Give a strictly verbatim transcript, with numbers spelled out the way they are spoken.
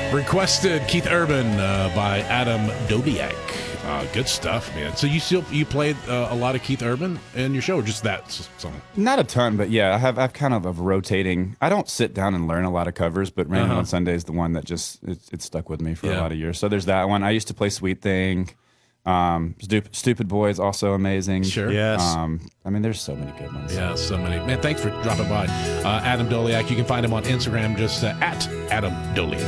Requested Keith Urban uh, by Adam Dobiak. Uh, good stuff, man. So you still you played uh, a lot of Keith Urban in your show, or just that song? Not a ton, but yeah, I have I've kind of a rotating. I don't sit down and learn a lot of covers, but Random Uh-huh. on Sunday is the one that just it, it stuck with me for Yeah. a lot of years. So there's that one. I used to play Sweet Thing. Um, Stupid, Stupid Boy is also amazing. Sure. Yes. Um, I mean, there's so many good ones. Yeah, so many. Man, thanks for dropping by. Uh, Adam Doliak. You can find him on Instagram, just uh, at Adam Doliak.